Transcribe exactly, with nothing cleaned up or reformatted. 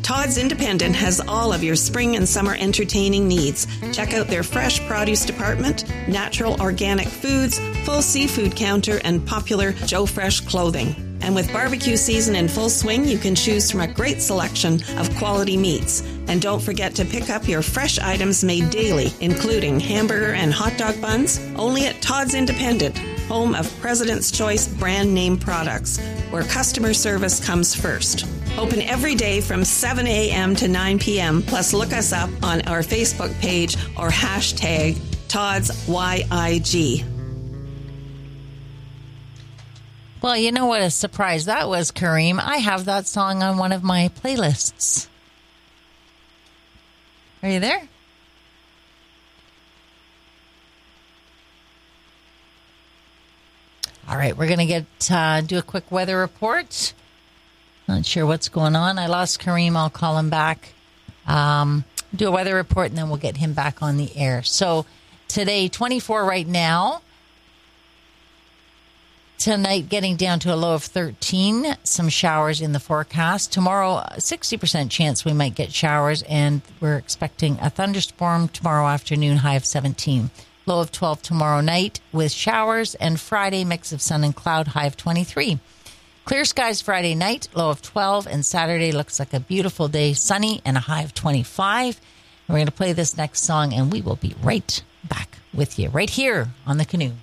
Todd's Independent has all of your spring and summer entertaining needs. Check out their fresh produce department, natural organic foods, full seafood counter, and popular Joe Fresh clothing. And with barbecue season in full swing, you can choose from a great selection of quality meats. And don't forget to pick up your fresh items made daily, including hamburger and hot dog buns, only at Todd's Independent, home of President's Choice brand name products, where customer service comes first. Open every day from seven a.m. to nine p.m. Plus, look us up on our Facebook page or hashtag Todd's Y I G. Well, you know what a surprise that was, Kareem. I have that song on one of my playlists. Are you there? All right, we're going to get uh, do a quick weather report. Not sure what's going on. I lost Kareem. I'll call him back. Um, do a weather report, and then we'll get him back on the air. So today, twenty-four right now. Tonight, getting down to a low of thirteen. Some showers in the forecast. Tomorrow, sixty percent chance we might get showers, and we're expecting a thunderstorm tomorrow afternoon, high of seventeen. Low of twelve tomorrow night with showers, and Friday, mix of sun and cloud, high of twenty-three. Clear skies Friday night, low of twelve, and Saturday looks like a beautiful day, sunny, and a high of twenty-five. We're going to play this next song, and we will be right back with you right here on The Canoe.